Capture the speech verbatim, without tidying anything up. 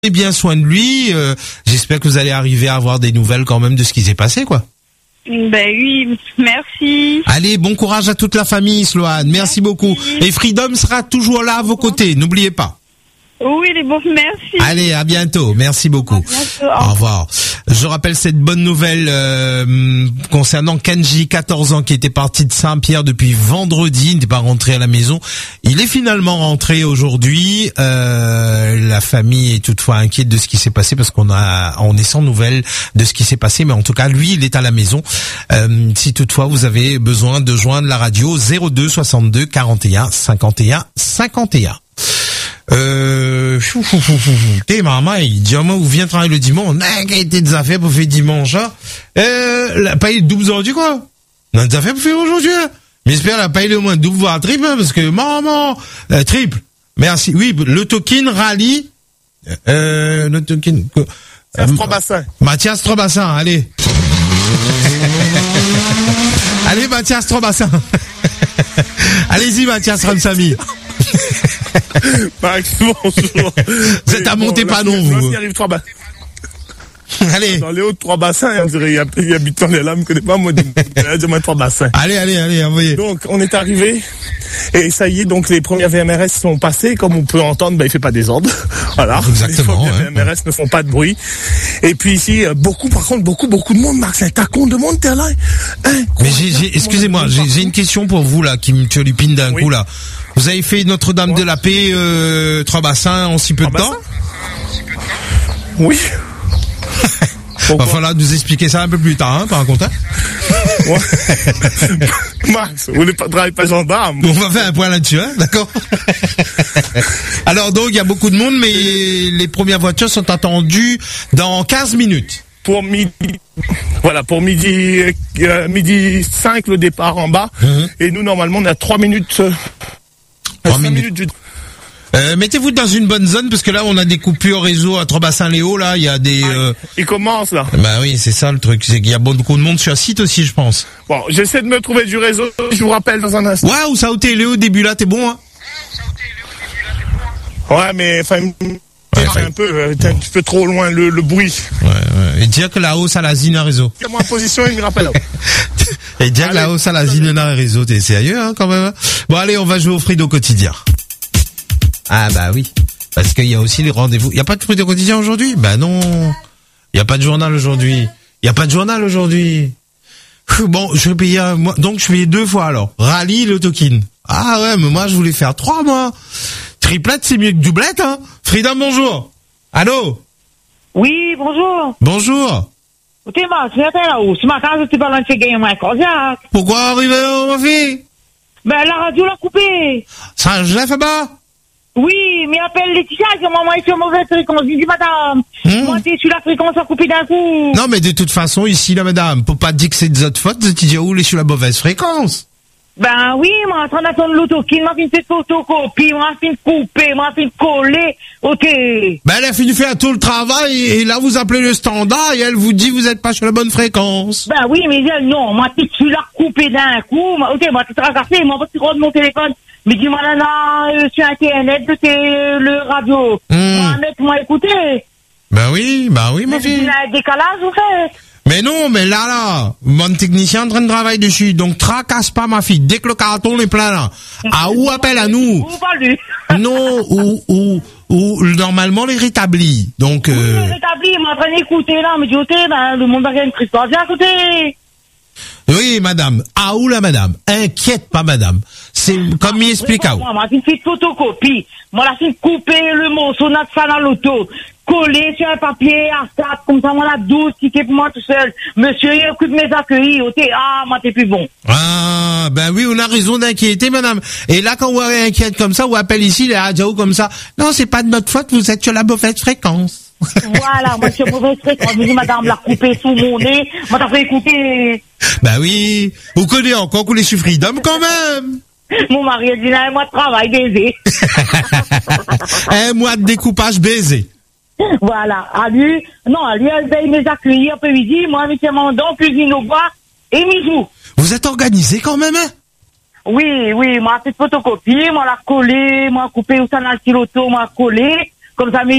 bien soin de lui. Euh, j'espère que vous allez arriver à avoir des nouvelles quand même de ce qui s'est passé, quoi. Ben oui, merci. Allez, bon courage à toute la famille, Sloane. Merci, merci beaucoup. Et Freedom sera toujours là à vos côtés, n'oubliez pas. Oui, les bons, merci. Allez, à bientôt. Merci beaucoup. À bientôt. Au revoir. Je rappelle cette bonne nouvelle euh, concernant Kenji, quatorze ans, qui était parti de Saint-Pierre depuis vendredi, il n'était pas rentré à la maison. Il est finalement rentré aujourd'hui. Euh, la famille est toutefois inquiète de ce qui s'est passé parce qu'on a, on est sans nouvelles de ce qui s'est passé, mais en tout cas, lui, il est à la maison. Euh, si toutefois vous avez besoin de joindre la radio, zéro deux soixante-deux quarante et un cinquante et un cinquante et un. Euh, fou, fou, fou, fou, fou. T'es maman, il dit, moi, vous venez travailler le dimanche, n'a qu'à été des affaires pour faire dimanche, hein. Euh, la paye double aujourd'hui, quoi. On a des affaires pour faire aujourd'hui, hein. Mais j'espère la paye au moins double, voire triple, hein, parce que, maman, euh, triple. Merci. Oui, le token rallye, euh, le token, euh, Trobassin. Mathias Trobassin, allez. Allez, Mathias Trobassin. Allez-y, Mathias Ramsamy. Max, bonjour. Vous êtes à Montépanon, vous. Allez. Dans les hauts de Trois-Bassins, on dirait, il y a habitant les lames, je connais pas, moi, de moins Trois-Bassins. Allez, allez, allez, envoyez. Donc, on est arrivé, et ça y est, donc, les premières V M R S sont passées, comme on peut entendre, ben, il fait pas des ordres. Voilà. Exactement. Les premières ouais. V M R S ne font pas de bruit. Et puis ici, beaucoup, par contre, beaucoup, beaucoup de monde, Max, c'est un tacon de monde, t'es là. Hein, mais j'ai, j'ai, excusez-moi, j'ai, j'ai une question pour vous, là, qui me turlupine d'un oui. coup, là. Vous avez fait Notre-Dame ouais. de la Paix, euh, Trois-Bassins en si peu de temps? Oui. Il va falloir nous expliquer ça un peu plus tard, hein, par contre. Hein ouais. Max, vous n'êtes pas travailler pas gendarme. On va faire un point là-dessus, hein, d'accord. Alors donc, il y a beaucoup de monde, mais les premières voitures sont attendues dans quinze minutes. Pour midi, voilà, pour midi, euh, midi cinq, le départ en bas. Mm-hmm. Et nous, normalement, on a trois minutes, euh, trois minutes. minutes Euh, mettez-vous dans une bonne zone parce que là on a des coupures réseau à Trois-Bassins-Léo, là il y a des. Euh... Ah, il commence là. Bah oui, c'est ça le truc, c'est qu'il y a beaucoup de monde sur le site aussi, je pense. Bon, j'essaie de me trouver du réseau, je vous rappelle dans un instant. Ouais, où ça où t'es Léo, début là, t'es bon hein. Ouais, mais enfin, ouais, un ouais. peu, t'es un petit peu trop loin le, le bruit. Ouais, ouais. Et dire que la hausse à la zine un réseau. Il y a moins de position, il me rappelle. Et dire que la hausse à la zine un réseau, t'es sérieux hein quand même. Hein. Bon allez, on va jouer au Fried au quotidien. Ah bah oui, parce qu'il y a aussi les rendez-vous. Il y a pas de Fried au quotidien aujourd'hui? Bah non, il y a pas de journal aujourd'hui. Il y a pas de journal aujourd'hui. Bon, je vais payer un mois. Donc je vais payer deux fois alors. Rallye, le token. Ah ouais, mais moi je voulais faire trois mois. Triplette, c'est mieux que doublette, hein. Freedom, bonjour. Allô? Oui, bonjour. Bonjour. Écoutez, moi, je viens là-haut. Ce matin, je suis pas loin de chez Gaïman Cordiac. Pourquoi arriver là, ma fille? Ben, la radio l'a coupé. Ça, je l'ai fait bas? Oui, mais appelle Laetitia, je dis, moi, je suis mauvaise fréquence. Je dis, madame, mmh. moi, t'es sur la fréquence à couper d'un coup. Non, mais de toute façon, ici, là, madame, pour pas dire que c'est de votre faute, tu dis, où est sur la mauvaise fréquence? Ben oui, moi, en train d'attendre l'auto, qui m'a fait une petite photocopie, moi, fait une couper, moi, fait une coller, ok. Ben, elle a fini de faire tout le travail, et là, vous appelez le standard, et elle vous dit, vous êtes pas sur la bonne fréquence. Ben oui, mais elle, non, moi, t'es sur la coupé d'un coup, moi, ok, moi, t'es traversé, moi, tu rends mon téléphone. Mais dis-moi, là, là, euh, sur Internet, de tes, le radio. Mmh. Moi, moi, écoutez. Ben oui, ben oui, ma fille. Il y a un décalage, vous faites. Mais non, mais là, là, mon technicien est en train de travailler dessus, donc tracasse pas, ma fille. Dès que le carton est plein, là, à où appelle à nous? Ou pas lui. Non, ou, ou, ou, normalement, les rétablis. Donc, oui, euh... les rétablis, il m'a en train d'écouter, là, mais écoutez, ben, le monde a rien de Christophe. Viens, écoutez. Oui, madame. Ah, où la madame? Inquiète pas, madame. C'est comme il explique à où. Moi, j'ai fait photocopie. Moi, là, j'ai coupé le morceau, on a ça dans l'auto. Collé sur un papier, à quatre, comme ça, moi, là, douze tickets pour moi tout seul. Monsieur, il écoute mes accueillis, ok. Ah, moi, t'es plus bon. Ah, ben oui, on a raison d'inquiéter, madame. Et là, quand vous êtes inquiète comme ça, vous appelez ici les radios comme ça. Non, c'est pas de notre faute, vous êtes sur la mauvaise fréquence. Voilà, moi, je suis mauvaise fréquence. Je dis, madame, l'a coupé sous mon nez. Moi, t'as fait écouter. Ben oui. Vous connaissez encore que les sur Freedom, quand même. Mon mari a dit, un mois de travail, baiser. Un mois de découpage, baiser. Voilà. À lui, non, à lui, elle paye mes accueillis après-midi. Moi, avec mon mandant, cuisine au bois et mes joues. Vous êtes organisé quand même, hein? Oui, oui, moi, fait photocopie, moi, la collé, moi, coupé au sanal kiloto, moi, collé. Comme ça,